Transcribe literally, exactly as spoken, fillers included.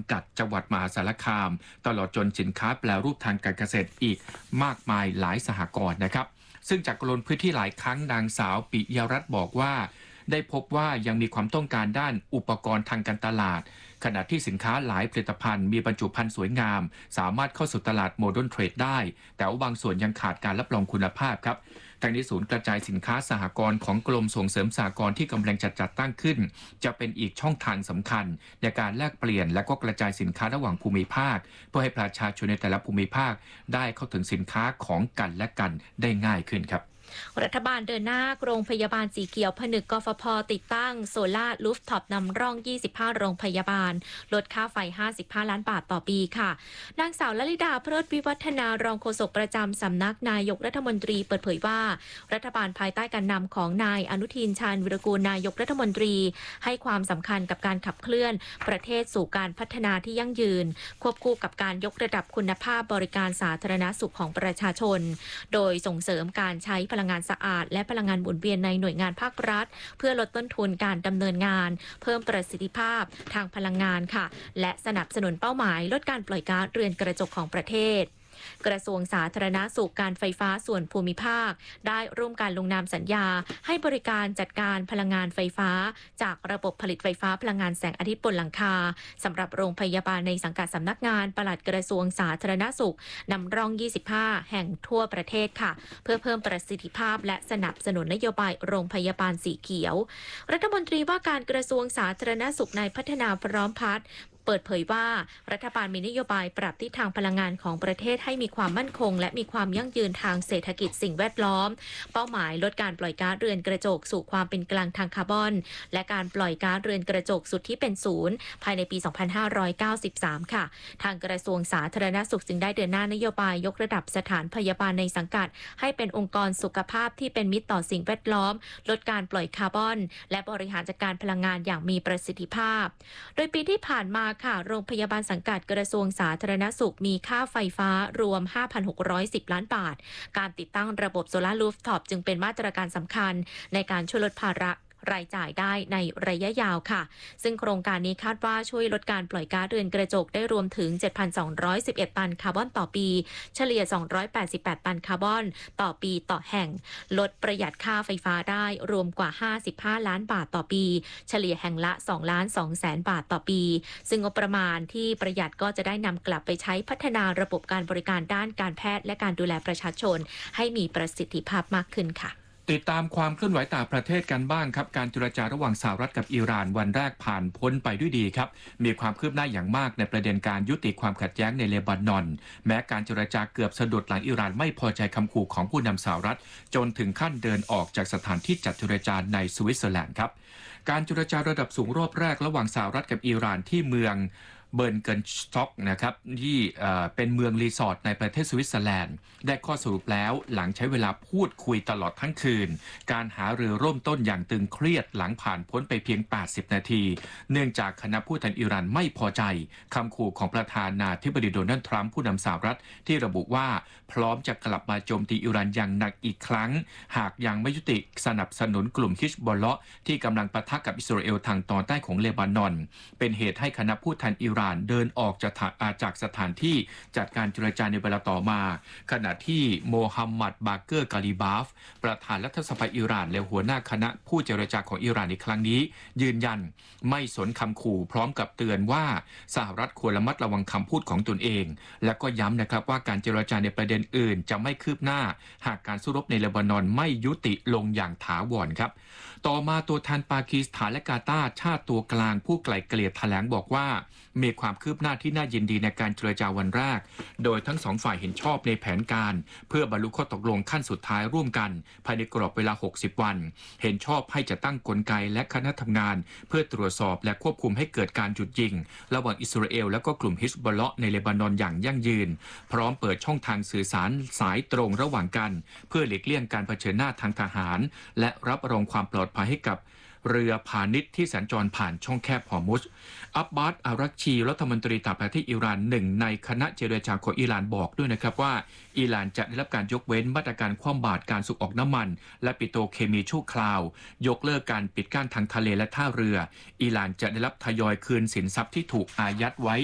ำกัดจังหวัดมหาสารคามตลอดจนสินค้าแปรรูปทางการเกษตรอีกมากมายหลายสหกรณ์นะครับซึ่งจากลงพื้นที่หลายครั้งนางสาวปิยรัตน์บอกว่าได้พบว่ายังมีความต้องการด้านอุปกรณ์ทางการตลาดขณะที่สินค้าหลายผลิตภัณฑ์มีบรรจุภัณฑ์สวยงามสามารถเข้าสู่ตลาดโมเดิร์นเทรดได้แต่ว่าบางส่วนยังขาดการรับรองคุณภาพครับทางนี้ศูนย์กระจายสินค้าสหกรณ์ของกรมส่งเสริมสหกรณ์ที่กำลังจัดจัดตั้งขึ้นจะเป็นอีกช่องทางสำคัญในการแลกเปลี่ยนและก็กระจายสินค้าระหว่างภูมิภาคเพื่อให้ประชาชนในแต่ละภูมิภาคได้เข้าถึงสินค้าของกันและกันได้ง่ายขึ้นครับรัฐบาลเดินหน้าโรงพยาบาลสีเขียวผนึกกฟผ.ติดตั้งโซล่ารูฟท็อปนำร่องยี่สิบห้าโรงพยาบาลลดค่าไฟห้าสิบห้าล้านบาทต่อปีค่ะนางสาวลลิดาเพลิดวิวัฒนารองโฆษกประจำสำนักนายกรัฐมนตรีเปิดเผยว่ารัฐบาลภายใต้การนำของนายอนุทินชาญวิรากูลนายกรัฐมนตรีให้ความสำคัญกับการขับเคลื่อนประเทศสู่การพัฒนาที่ยั่งยืนควบคู่กับการยกระดับคุณภาพบริการสาธารณสุขของประชาชนโดยส่งเสริมการใช้พลังงานสะอาดและพลังงานหมุนเวียนในหน่วยงานภาครัฐเพื่อลดต้นทุนการดำเนินงานเพิ่มประสิทธิภาพทางพลังงานค่ะและสนับสนุนเป้าหมายลดการปล่อยก๊าซเรือนกระจกของประเทศกระทรวงสาธารณสุขการไฟฟ้าส่วนภูมิภาคได้ร่วมการลงนามสัญญาให้บริการจัดการพลังงานไฟฟ้าจากระบบผลิตไฟฟ้าพลังงานแสงอาทิตย์บนหลังคาสำหรับโรงพยาบาลในสังกัดสำนักงานปลัดกระทรวงสาธารณสุขนำร่องยี่สิบห้าแห่งทั่วประเทศค่ะเพื่อเพิ่มประสิทธิภาพและสนับสนุนนโยบายโรงพยาบาลสีเขียวรัฐมนตรีว่าการกระทรวงสาธารณสุขนายพัฒนาพร้อมพัฒน์เปิดเผยว่ารัฐบาลมีนโยบายปรับทิศทางพลังงานของประเทศให้มีความมั่นคงและมีความยั่งยืนทางเศรษฐกิจสิ่งแวดล้อมเป้าหมายลดการปล่อยก๊าซเรือนกระจกสู่ความเป็นกลางทางคาร์บอนและการปล่อยก๊าซเรือนกระจกสุดที่เป็นศูนย์ภายในปี สองพันห้าร้อยเก้าสิบสาม ค่ะทางกระทรวงสาธารณสุขจึงได้เดินหน้านโยบายยกระดับสถานพยาบาลในสังกัดให้เป็นองค์กรสุขภาพที่เป็นมิตรต่อสิ่งแวดล้อมลดการปล่อยคาร์บอนและบริหารจัดการพลังงานอย่างมีประสิทธิภาพโดยปีที่ผ่านมาค่ะโรงพยาบาลสังกัดกระทรวงสาธารณสุขมีค่าไฟฟ้ารวม ห้าพันหกร้อยสิบ ล้านบาทการติดตั้งระบบโซลาร์รูฟท็อปจึงเป็นมาตรการสำคัญในการช่วยลดภาระรายจ่ายได้ในระยะยาวค่ะซึ่งโครงการนี้คาดว่าช่วยลดการปล่อยก๊าซเรือนกระจกได้รวมถึง เจ็ดพันสองร้อยสิบเอ็ด ตันคาร์บอนต่อปีเฉลี่ยสองร้อยแปดสิบแปดตันคาร์บอนต่อปีต่อแห่งลดประหยัดค่าไฟฟ้าได้รวมกว่าห้าสิบห้าล้านบาทต่อปีเฉลี่ยแห่งละสองล้านสองแสนบาทต่อปีซึ่งงบประมาณที่ประหยัดก็จะได้นำกลับไปใช้พัฒนาระบบการบริการด้านการแพทย์และการดูแลประชาชนให้มีประสิทธิภาพมากขึ้นค่ะติดตามความเคลื่อนไหวต่างประเทศกันบ้างครับการเจรจาระหว่างสหรัฐกับอิหร่านวันแรกผ่านพ้นไปด้วยดีครับมีความคืบหน้าอย่างมากในประเด็นการยุติความขัดแย้งในเลบานอนแม้การเจรจาเกือบสะดุดหลังอิหร่านไม่พอใจคำขู่ของผู้นำสหรัฐจนถึงขั้นเดินออกจากสถานที่จัดเจรจาในสวิตเซอร์แลนด์ครับการเจรจาระดับสูงรอบแรกระหว่างสหรัฐกับอิหร่านที่เมืองเบิร์นเกินสต็อกนะครับที่เป็นเมืองรีสอร์ทในประเทศสวิตเซอร์แลนด์ได้ข้อสรุปแล้วหลังใช้เวลาพูดคุยตลอดทั้งคืนการหารือร่มต้นอย่างตึงเครียดหลังผ่านพ้นไปเพียงแปดสิบนาทีเนื่องจากคณะผู้แทนอิหร่านไม่พอใจคำขู่ของประธานาธิบดีโดนัลด์ทรัมป์ผู้นำสหรัฐที่ระบุว่าพร้อมจะกลับมาโจมตีอิหร่านอย่างหนักอีกครั้งหากยังไม่ยุติสนับสนุนกลุ่มฮิชบอลเลาะห์ที่กำลังปะทะกับอิสราเอลทางตอนใต้ของเลบานอนเป็นเหตุให้คณะผู้แทนอิหร่านเดินออกจากจากสถานที่จัดการเจรจาในเวลาต่อมาขณะที่โมฮัมหมัดบาเกอร์กาลิบาฟประธานรัฐสภาอิหร่านและหัวหน้าคณะผู้เจรจาของอิหร่านในครั้งนี้ยืนยันไม่สนคำขู่พร้อมกับเตือนว่าสหรัฐควรระมัดระวังคำพูดของตนเองและก็ย้ำนะครับว่าการเจรจาในประเด็นอื่นจะไม่คืบหน้าหากการสู้รบในเลบานอนไม่ยุติลงอย่างถาวรครับต่อมาตัวแทนปากีสถานและกาตาร์ชาติตัวกลางผู้ไกล่เกลี่ยแถลงบอกว่ามีความคืบหน้าที่น่ายินดีในการเจรจาวันแรกโดยทั้งสองฝ่ายเห็นชอบในแผนการเพื่อบรรลุข้อตกลงขั้นสุดท้ายร่วมกันภายในกรอบเวลาหกสิบวันเห็นชอบให้จะตั้งกลไกและคณะทำงานเพื่อตรวจสอบและควบคุมให้เกิดการหยุดยิงระหว่างอิสราเอลและก็กลุ่มฮิซบอลเลาะห์ในเลบานอนอย่างยั่งยืนพร้อมเปิดช่องทางสื่อสารสายตรงระหว่างกันเพื่อหลีกเลี่ยงการเผชิญหน้าทางทหารและรับรองความปลอดภัยให้กับเรือพาณิชย์ที่สัญจรผ่านช่องแคบฮอร์มุซอับบาสอารักชีรัฐมนตรีต่างประเทศอิหร่านหนึ่งในคณะเจรจาของอิหร่านบอกด้วยนะครับว่าอิหร่านจะได้รับการยกเว้นมาตรการคว่ำบาตรการส่งออกน้ำมันและปิโตรเคมีชั่วคราวยกเลิกการปิดกั้นทางทะเลและท่าเรืออิหร่านจะได้รับทยอยคืนสินทรัพย์ที่ถูกอายัดไว้